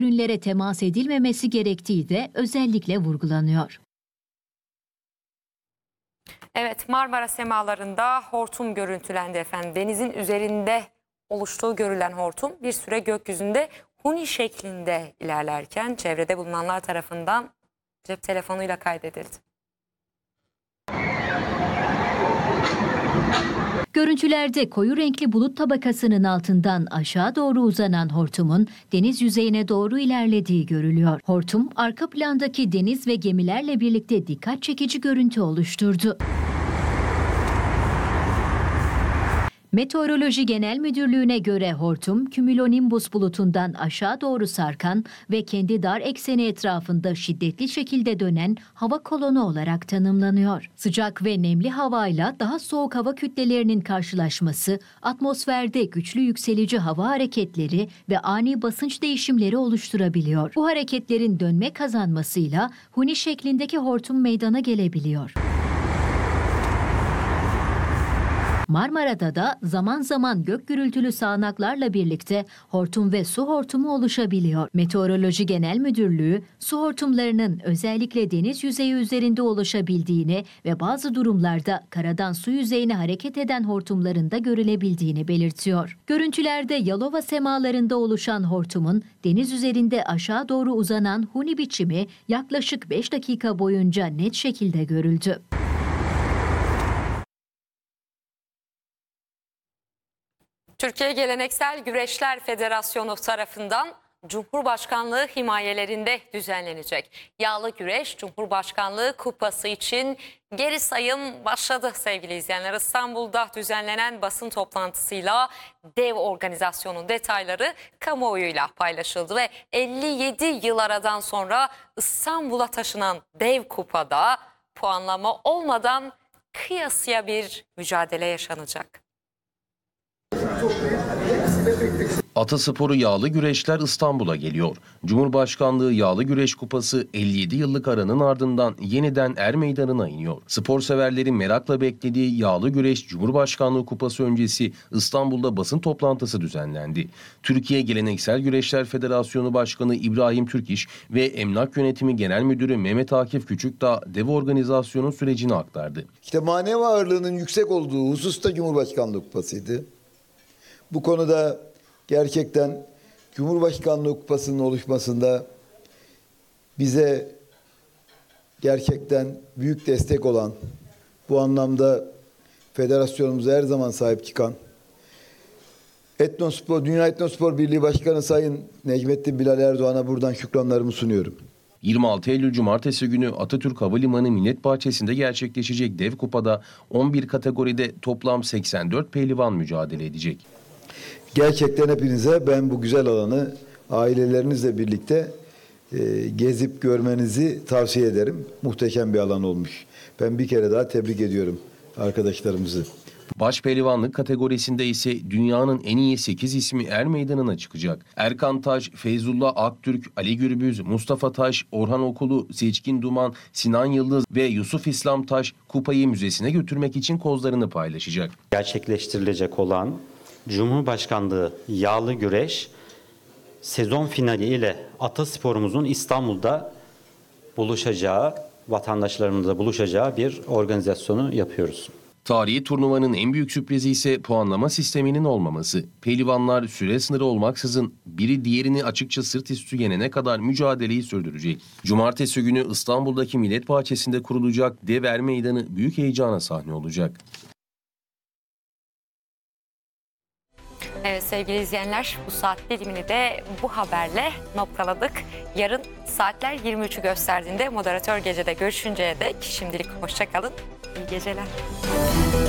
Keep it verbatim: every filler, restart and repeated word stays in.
ürünlere temas edilmemesi gerektiği de özellikle vurgulanıyor. Evet, Marmara semalarında hortum görüntülendi efendim. Denizin üzerinde oluştuğu görülen hortum bir süre gökyüzünde huni şeklinde ilerlerken çevrede bulunanlar tarafından cep telefonuyla kaydedildi. Görüntülerde koyu renkli bulut tabakasının altından aşağı doğru uzanan hortumun deniz yüzeyine doğru ilerlediği görülüyor. Hortum arka plandaki deniz ve gemilerle birlikte dikkat çekici görüntü oluşturdu. Meteoroloji Genel Müdürlüğü'ne göre hortum, kümülonimbus bulutundan aşağı doğru sarkan ve kendi dar ekseni etrafında şiddetli şekilde dönen hava kolonu olarak tanımlanıyor. Sıcak ve nemli havayla daha soğuk hava kütlelerinin karşılaşması, atmosferde güçlü yükselici hava hareketleri ve ani basınç değişimleri oluşturabiliyor. Bu hareketlerin dönme kazanmasıyla huni şeklindeki hortum meydana gelebiliyor. Marmara'da da zaman zaman gök gürültülü sağanaklarla birlikte hortum ve su hortumu oluşabiliyor. Meteoroloji Genel Müdürlüğü, su hortumlarının özellikle deniz yüzeyi üzerinde oluşabildiğini ve bazı durumlarda karadan su yüzeyine hareket eden hortumların da görülebildiğini belirtiyor. Görüntülerde Yalova semalarında oluşan hortumun deniz üzerinde aşağı doğru uzanan huni biçimi yaklaşık beş dakika boyunca net şekilde görüldü. Türkiye Geleneksel Güreşler Federasyonu tarafından Cumhurbaşkanlığı himayelerinde düzenlenecek Yağlı Güreş Cumhurbaşkanlığı Kupası için geri sayım başladı sevgili izleyenler. İstanbul'da düzenlenen basın toplantısıyla dev organizasyonun detayları kamuoyuyla paylaşıldı ve elli yedi yıl aradan sonra İstanbul'a taşınan dev kupada puanlama olmadan kıyasıya bir mücadele yaşanacak. Atasporu Yağlı Güreşler İstanbul'a geliyor. Cumhurbaşkanlığı Yağlı Güreş Kupası elli yedi yıllık aranın ardından yeniden Er Meydanı'na iniyor. Spor severlerin merakla beklediği Yağlı Güreş Cumhurbaşkanlığı Kupası öncesi İstanbul'da basın toplantısı düzenlendi. Türkiye Geleneksel Güreşler Federasyonu Başkanı İbrahim Türkiş ve Emlak Yönetimi Genel Müdürü Mehmet Akif Küçükdağ dev organizasyonun sürecini aktardı. İşte manevi ağırlığının yüksek olduğu hususta Cumhurbaşkanlığı Kupası'ydı. Bu konuda gerçekten Cumhurbaşkanlığı Kupası'nın oluşmasında bize gerçekten büyük destek olan, bu anlamda federasyonumuza her zaman sahip çıkan, Etnospor, Dünya Etnospor Birliği Başkanı Sayın Necmettin Bilal Erdoğan'a buradan şükranlarımı sunuyorum. yirmi altı Eylül Cumartesi günü Atatürk Havalimanı Millet Bahçesi'nde gerçekleşecek dev kupada on bir kategoride toplam seksen dört pehlivan mücadele edecek. Gerçekten hepinize ben bu güzel alanı ailelerinizle birlikte e, gezip görmenizi tavsiye ederim. Muhteşem bir alan olmuş. Ben bir kere daha tebrik ediyorum arkadaşlarımızı. Baş pehlivanlık kategorisinde ise dünyanın en iyi sekiz ismi Er Meydanı'na çıkacak. Erkan Taş, Feyzullah Aktürk, Ali Gürbüz, Mustafa Taş, Orhan Okulu, Seçkin Duman, Sinan Yıldız ve Yusuf İslam Taş kupayı müzesine götürmek için kozlarını paylaşacak. Gerçekleştirilecek olan Cumhurbaşkanlığı Yağlı Güreş sezon finali ile atasporumuzun İstanbul'da buluşacağı, vatandaşlarımızla buluşacağı bir organizasyonu yapıyoruz. Tarihi turnuvanın en büyük sürprizi ise puanlama sisteminin olmaması. Pehlivanlar süre sınırı olmaksızın biri diğerini açıkça sırt üstü yenene kadar mücadeleyi sürdürecek. Cumartesi günü İstanbul'daki Millet Bahçesi'nde kurulacak dev Er Meydanı büyük heyecana sahne olacak. Evet sevgili izleyenler, bu saat dilimini de bu haberle noktaladık. Yarın saatler yirmi üçü gösterdiğinde moderatör gecede görüşünceye dek şimdilik hoşça kalın. İyi geceler.